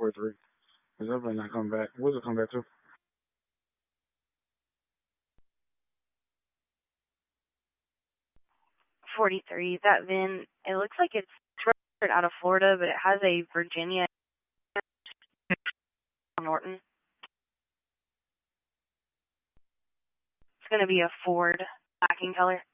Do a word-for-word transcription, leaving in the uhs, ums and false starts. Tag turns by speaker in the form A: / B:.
A: forty-three. Is everybody not coming back? What's it come back to?
B: forty-three. That V I N, it looks like it's registered out of Florida, but it has a Virginia Norton. It's going to be a Ford blacking color.